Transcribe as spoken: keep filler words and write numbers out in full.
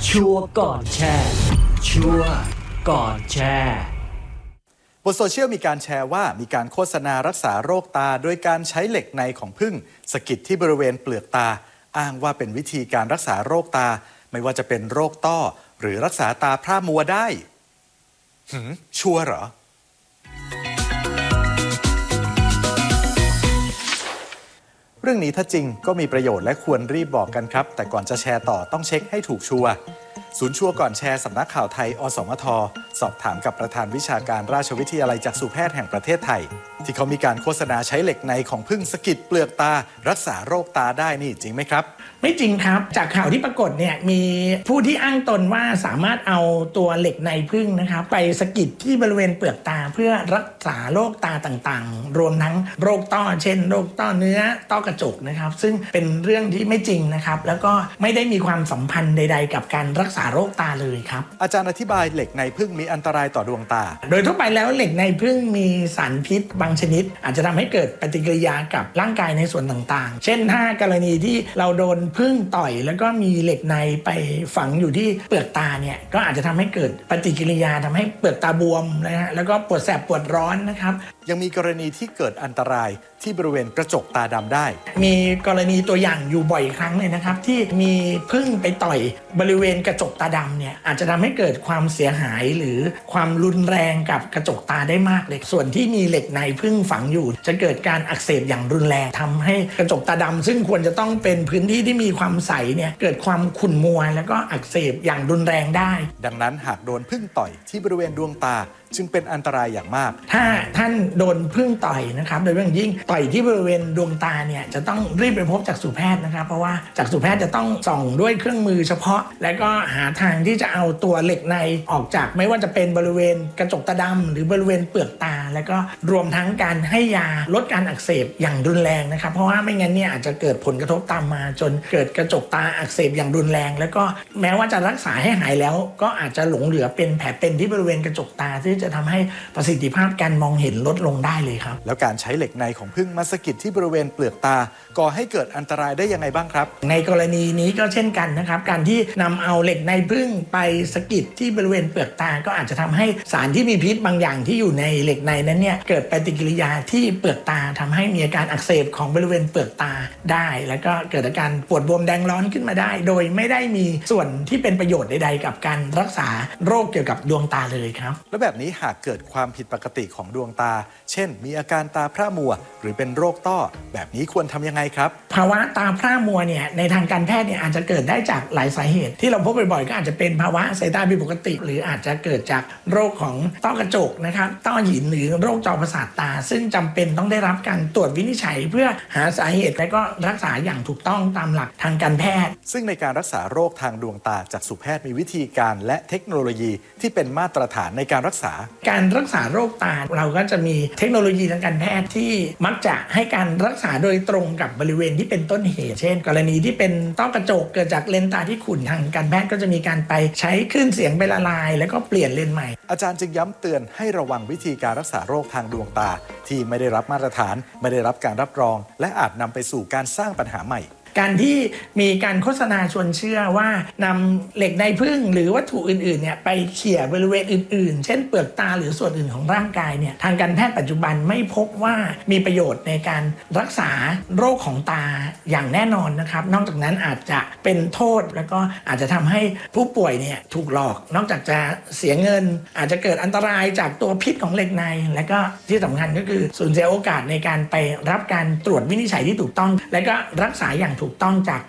ชัวร์ก่อนแชร์ชัวร์ก่อนแชร์บนโซเชียลมีการแชร์ว่ามีการโฆษณารักษาโรคตาโดยการใช้เหล็กในของผึ้งสะกิดที่บริเวณเปลือกตาอ้างว่าเป็นวิธีการรักษาโรคตาไม่ว่าจะเป็นโรคต้อหรือรักษาตาพร่ามัวได้หืมชัวร์เหรอเรื่องนี้ถ้าจริงก็มีประโยชน์และควรรีบบอกกันครับแต่ก่อนจะแชร์ต่อต้องเช็คให้ถูกชัวร์ศูนย์ชัวร์ก่อนแชร์สำนักข่าวไทยอสมทสอบถามกับประธานวิชาการราชวิทยาลัยจักษุแพทย์แห่งประเทศไทยที่เขามีการโฆษณาใช้เหล็กในของผึ้งสะกิดเปลือกตารักษาโรคตาได้นี่จริงไหมครับไม่จริงครับจากข่าวที่ปรากฏเนี่ยมีผู้ที่อ้างตนว่าสามารถเอาตัวเหล็กในผึ้งนะครับไปสะกิดที่บริเวณเปลือกตาเพื่อรักษาโรคตาต่างๆรวมทั้งโรคต้อเช่นโรคต้อเนื้อต้อกระจกนะครับซึ่งเป็นเรื่องที่ไม่จริงนะครับแล้วก็ไม่ได้มีความสัมพันธ์ใดๆกับการรักษาโรคตาเลยครับอาจารย์อธิบายเหล็กในผึ้งมีอันตรายต่อดวงตาโดยทั่วไปแล้วเหล็กในผึ้งมีสารพิษบางชนิดอาจจะทำให้เกิดปฏิกิริยากับร่างกายในส่วนต่างๆเช่นถ้ากรณีที่เราโดนผึ้งต่อยแล้วก็มีเหล็กในไปฝังอยู่ที่เปลือกตาเนี่ยก็อาจจะทำให้เกิดปฏิกิริยาทำให้เปลือกตาบวมนะฮะแล้วก็ปวดแสบปวดร้อนนะครับยังมีกรณีที่เกิดอันตรายที่บริเวณกระจกตาดำได้มีกรณีตัวอย่างอยู่บ่อยครั้งเลยนะครับที่มีผึ้งไปต่อยบริเวณกระจกตาดำเนี่ยอาจจะทำให้เกิดความเสียหายหรือความรุนแรงกับกระจกตาได้มากเลยส่วนที่มีเหล็กในผึ้งฝังอยู่จะเกิดการอักเสบอย่างรุนแรงทำให้กระจกตาดำซึ่งควรจะต้องเป็นพื้นที่ที่มีความใสเนี่ยเกิดความขุ่นมัวแล้วก็อักเสบอย่างรุนแรงได้ดังนั้นหากโดนผึ้งต่อยที่บริเวณดวงตาจึงเป็นอันตรายอย่างมากถ้าท่านโดนผึ้งต่อยนะครับโดยเฉพาะยิ่งต่อยที่บริเวณดวงตาเนี่ยจะต้องรีบไปพบจักษุแพทย์นะครับเพราะว่าจักษุแพทย์จะต้องส่องด้วยเครื่องมือเฉพาะและก็หาทางที่จะเอาตัวเหล็กในออกจากไม่ว่าจะเป็นบริเวณกระจกตาดำหรือบริเวณเปลือกตาแล้วก็รวมทั้งการให้ยาลดการอักเสบอย่างรุนแรงนะครับเพราะว่าไม่งั้นเนี่ยอาจจะเกิดผลกระทบตามมาจนเกิดกระจกตาอักเสบอย่างรุนแรงแล้วก็แม้ว่าจะรักษาให้หายแล้วก็อาจจะหลงเหลือเป็นแผลเป็นที่บริเวณกระจกตาที่จะทำให้ประสิทธิภาพการมองเห็นลดลงได้เลยครับแล้วการใช้เหล็กในของผึ้งมาสะกิดที่บริเวณเปลือกตาก่อให้เกิดอันตรายได้ยังไงบ้างครับในกรณีนี้ก็เช่นกันนะครับการที่นำเอาเหล็กในผึ้งไปสะกิดที่บริเวณเปลือกตาก็อาจจะทำให้สารที่มีพิษบางอย่างที่อยู่ในเหล็กในนั้นเนี่ยเกิดปฏิกิริยาที่เปลือกตาทำให้มีอาการอักเสบของบริเวณเปลือกตาได้แล้วก็เกิดอาการปวดบวมแดงร้อนขึ้นมาได้โดยไม่ได้มีส่วนที่เป็นประโยชน์ใดๆกับการรักษาโรคเกี่ยวกับดวงตาเลยครับแล้วแบบนี้หากเกิดความผิดปกติของดวงตาเช่นมีอาการตาพร่ามัวหรือเป็นโรคต้อแบบนี้ควรทำยังไงครับภาวะตาพร่ามัวเนี่ยในทางการแพทย์เนี่ยอาจจะเกิดได้จากหลายสาเหตุที่เราพบบ่อยๆก็อาจจะเป็นภาวะสายตาผิดปกติหรืออาจจะเกิดจากโรคของต้อกระจกนะครับต้อหินหรือโรคจอประสาทตาซึ่งจำเป็นต้องได้รับการตรวจวินิจฉัยเพื่อหาสาเหตุและก็รักษาอย่างถูกต้องตามหลักทางการแพทย์ซึ่งในการรักษาโรคทางดวงตาจักษุแพทย์มีวิธีการและเทคโนโลยีที่เป็นมาตรฐานในการรักษาการรักษาโรคตาเราก็จะมีเทคโนโลยีทางการแพทย์ที่มักจะให้การรักษาโดยตรงกับบริเวณที่เป็นต้นเหตุเช่นกรณีที่เป็นต้อกระจกเกิดจากเลนส์ตาที่ขุ่นทางการแพทย์ก็จะมีการไปใช้คลื่นเสียงไปละลายแล้วก็เปลี่ยนเลนส์ใหม่อาจารย์จึงย้ำเตือนให้ระวังวิธีการรักษาโรคทางดวงตาที่ไม่ได้รับมาตรฐานไม่ได้รับการรับรองและอาจนำไปสู่การสร้างปัญหาใหม่การที่มีการโฆษณาชวนเชื่อว่านำเหล็กในผึ้งหรือวัตถุอื่นๆเนี่ยไปเขี่ยบริเวณอื่นๆเช่นเปลือกตาหรือส่วนอื่นของร่างกายเนี่ยทางการแพทย์ปัจจุบันไม่พบว่ามีประโยชน์ในการรักษาโรคของตาอย่างแน่นอนนะครับนอกจากนั้นอาจจะเป็นโทษแล้วก็อาจจะทำให้ผู้ป่วยเนี่ยถูกหลอกนอกจากจะเสียเงินอาจจะเกิดอันตรายจากตัวพิษของเหล็กในและก็ที่สำคัญก็คือสูญเสียโอกาสในการไปรับการตรวจวินิจฉัยที่ถูกต้องและก็รักษาอย่างถูกต้องจาก